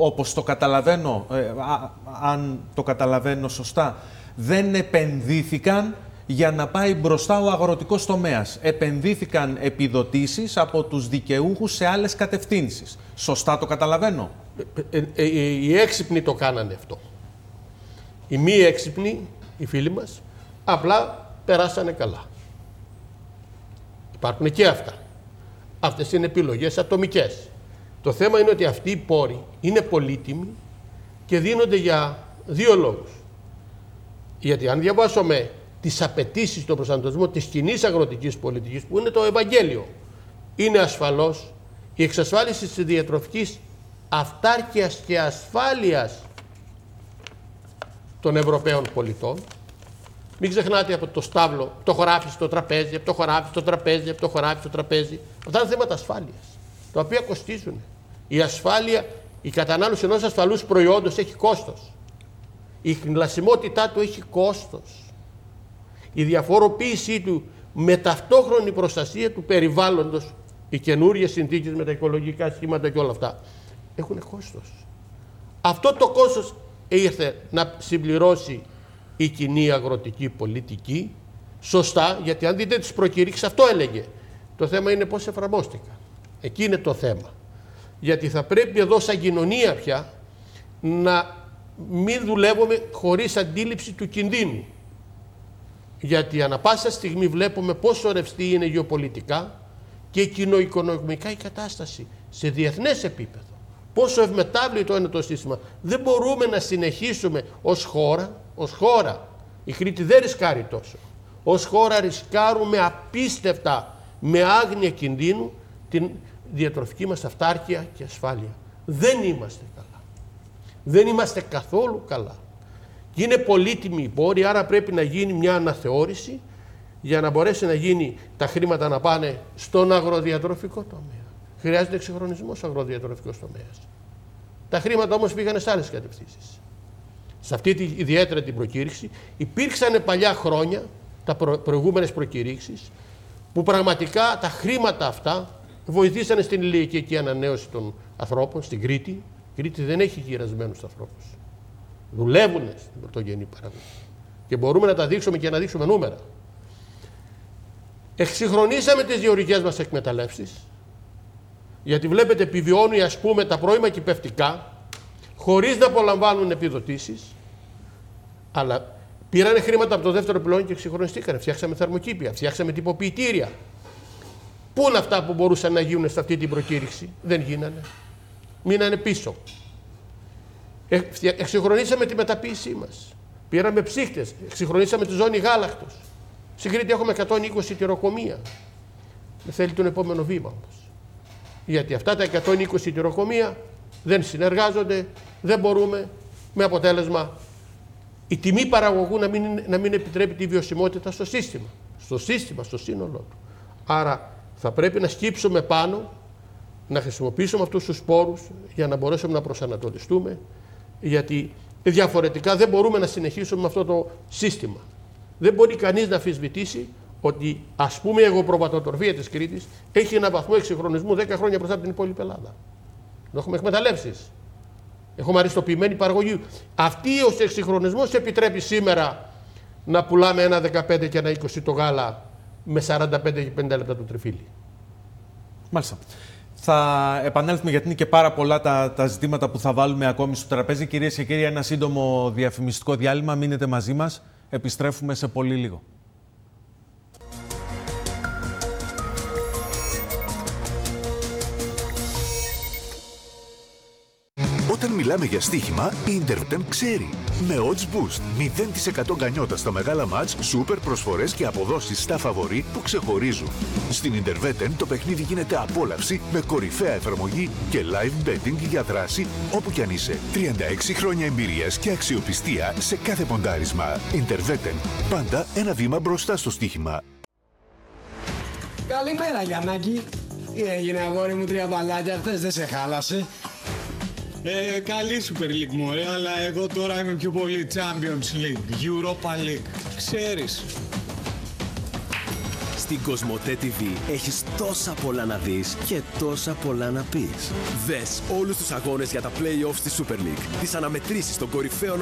όπως το καταλαβαίνω, αν το καταλαβαίνω σωστά, δεν επενδύθηκαν για να πάει μπροστά ο αγροτικός τομέας. Επενδύθηκαν επιδοτήσεις από τους δικαιούχους σε άλλες κατευθύνσεις. Σωστά το καταλαβαίνω? Οι έξυπνοι το κάνανε αυτό. Οι μη έξυπνοι, οι φίλοι μας, απλά περάσανε καλά. Υπάρχουν και αυτά. Αυτές είναι επιλογές ατομικές. Το θέμα είναι ότι αυτοί οι πόροι είναι πολύτιμοι και δίνονται για δύο λόγους. Γιατί αν διαβάσουμε τις απαιτήσεις, τον προσανατολισμό της κοινής αγροτικής πολιτικής, που είναι το Ευαγγέλιο, είναι ασφαλώς η εξασφάλιση της διατροφικής αυτάρκειας και ασφάλειας των Ευρωπαίων πολιτών. Μην ξεχνάτε από το στάβλο, το χωράφι στο τραπέζι, από το χωράφι στο τραπέζι, από το χωράφι στο τραπέζι. Αυτά είναι θέματα ασφάλειας, τα οποία κοστίζουν. Η ασφάλεια, η κατανάλωση ενός ασφαλούς προϊόντος έχει κόστος. Η χνηλασιμότητά του έχει κόστος. Η διαφοροποίησή του με ταυτόχρονη προστασία του περιβάλλοντος, οι καινούριες συνθήκες με τα οικολογικά σχήματα και όλα αυτά, έχουν κόστος. Αυτό το κόστος ήρθε να συμπληρώσει η κοινή αγροτική πολιτική, σωστά, γιατί αν δείτε τις προκηρύξεις, αυτό έλεγε. Το θέμα είναι πώς εφαρμόστηκαν. Εκεί είναι το θέμα. Γιατί θα πρέπει εδώ σαν κοινωνία πια να μην δουλεύουμε χωρίς αντίληψη του κινδύνου. Γιατί ανά πάσα στιγμή βλέπουμε πόσο ρευστή είναι γεωπολιτικά και κοινοοικονομικά η κατάσταση σε διεθνές επίπεδο. Πόσο ευμετάβλητο είναι το σύστημα. Δεν μπορούμε να συνεχίσουμε ως χώρα. Η Κρήτη δεν ρισκάρει τόσο. Ως χώρα ρισκάρουμε απίστευτα, με άγνοια κινδύνου, την διατροφική μας αυτάρκεια και ασφάλεια. Δεν είμαστε καλά. Δεν είμαστε καθόλου καλά. Και είναι πολύτιμοι οι πόροι, άρα πρέπει να γίνει μια αναθεώρηση για να μπορέσει να γίνει τα χρήματα να πάνε στον αγροδιατροφικό τομέα. Χρειάζεται εξυγχρονισμός αγροδιατροφικός τομέας. Τα χρήματα όμως πήγανε σε άλλες κατευθύνσεις. Σε αυτή τη ιδιαίτερα την προκήρυξη υπήρξαν παλιά χρόνια, τα προηγούμενες προκηρύξεις, που πραγματικά τα χρήματα αυτά βοηθήσανε στην ηλικιακή ανανέωση των ανθρώπων στην Κρήτη. Η Κρήτη δεν έχει γυρασμένους ανθρώπους. Δουλεύουν στην πρωτογενή παραγωγή. Και μπορούμε να τα δείξουμε και να δείξουμε νούμερα. Εξυγχρονίσαμε τις γεωργικές μας εκμεταλλεύσεις, γιατί βλέπετε επιβιώνουν, ας πούμε, τα πρώιμα κυπευτικά χωρίς να απολαμβάνουν επιδοτήσεις, αλλά πήρανε χρήματα από το δεύτερο πυλώνα και εξυγχρονιστήκανε. Φτιάξαμε θερμοκήπια, φτιάξαμε τυποποιητήρια. Πού είναι αυτά που μπορούσαν να γίνουν σε αυτή την προκήρυξη? Δεν γίνανε. Μείνανε πίσω. Εξυγχρονίσαμε τη μεταποίησή μας. Πήραμε ψύχτες, εξυγχρονίσαμε τη ζώνη γάλακτος. Στην Κρήτη έχουμε 120 τυροκομεία. Θέλει τον επόμενο βήμα όμως. Γιατί αυτά τα 120 τυροκομεία δεν συνεργάζονται, δεν μπορούμε, με αποτέλεσμα η τιμή παραγωγού να μην επιτρέπει τη βιωσιμότητα στο σύστημα. Στο σύνολό του. Άρα θα πρέπει να σκύψουμε πάνω, να χρησιμοποιήσουμε αυτούς τους πόρους για να μπορέσουμε να προσανατολιστούμε, γιατί διαφορετικά δεν μπορούμε να συνεχίσουμε με αυτό το σύστημα. Δεν μπορεί κανείς να αμφισβητήσει ότι, ας πούμε, η εγωπροβατοτροφία της Κρήτης έχει ένα βαθμό εξυγχρονισμού 10 χρόνια μπροστά από την υπόλοιπη Ελλάδα. Έχουμε εκμεταλλεύσεις. Έχουμε αριστοποιημένη παραγωγή. Αυτή ο εξυγχρονισμός επιτρέπει σήμερα να πουλάμε ένα 15 και ένα 20 το γάλα με 45 και 50 λεπτά το τριφύλι. Μάλιστα. Θα επανέλθουμε, γιατί είναι και πάρα πολλά τα ζητήματα που θα βάλουμε ακόμη στο τραπέζι. Κυρίες και κύριοι, ένα σύντομο διαφημιστικό διάλειμμα. Μείνετε μαζί μας. Επιστρέφουμε σε πολύ λίγο. Όταν μιλάμε για στοίχημα, η Interveten ξέρει. Με Odds Boost, 0% γκανιότα στα μεγάλα μάτς, σούπερ προσφορές και αποδόσεις στα φαβορί που ξεχωρίζουν. Στην Interveten το παιχνίδι γίνεται απόλαυση με κορυφαία εφαρμογή και live betting για δράση όπου κι αν είσαι. 36 χρόνια εμπειρίας και αξιοπιστία σε κάθε ποντάρισμα. Interveten, πάντα ένα βήμα μπροστά στο στοίχημα. Καλημέρα Γιαννάκη. Τι έγινε αγόρι μου, 3 μπαλάκια χθες, δεν σε χάλασε? Καλή Super League μωρέ, αλλά εγώ τώρα είμαι πιο πολύ Champions League, Europa League, ξέρεις. Στην Κοσμοτέ TV έχεις τόσα πολλά να δεις και τόσα πολλά να πεις. Δες όλους τους αγώνες για τα play-offs στη Super League, τις αναμετρήσεις των κορυφαίων